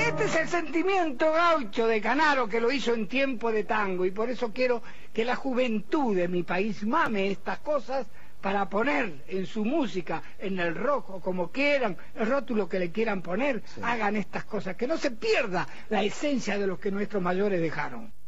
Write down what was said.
este es el sentimiento gaucho de Canaro, que lo hizo en tiempo de tango, y por eso quiero que la juventud de mi país mame estas cosas para poner en su música, en el rock o como quieran, el rótulo que le quieran poner, hagan estas cosas, que no se pierda la esencia de lo que nuestros mayores dejaron.